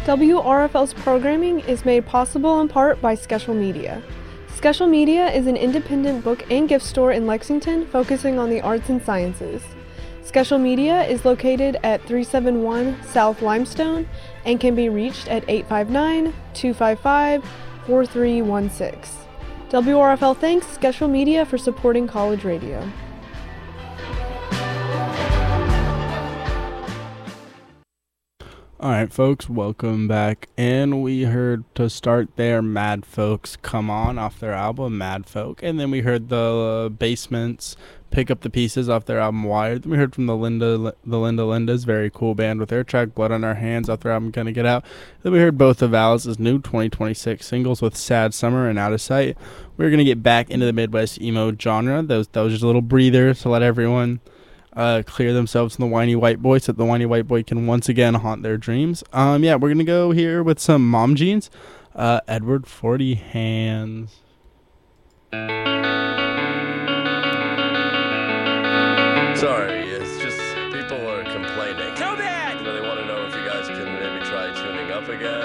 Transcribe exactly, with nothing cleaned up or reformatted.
W R F L's programming is made possible in part by Skeshel Media. Skeshel Media is an independent book and gift store in Lexington focusing on the arts and sciences. Skeshel Media is located at three seven one South Limestone and can be reached at eight five nine, two five five, four three one six. W R F L thanks Skeshel Media for supporting college radio. Alright folks, welcome back. And we heard to start there Mad Folks Come On off their album Mad Folk. And then we heard the uh, Basements Pick Up the Pieces off their album Wired. Then we heard from the Linda the Linda Lindas, very cool band, with their track Blood on Our Hands off their album Gonna Get Out. Then we heard both of Alice's new twenty twenty-six singles with Sad Summer and Out of Sight. We're going to get back into the Midwest emo genre. Those, that was just a little breather to let everyone Uh, clear themselves from the whiny white boy so that the whiny white boy can once again haunt their dreams. Um, yeah, we're going to go here with some Mom Jeans. Uh, Edward Forty Hands. Sorry, it's just people are complaining. So bad! You know, they want to know if you guys can maybe try tuning up again.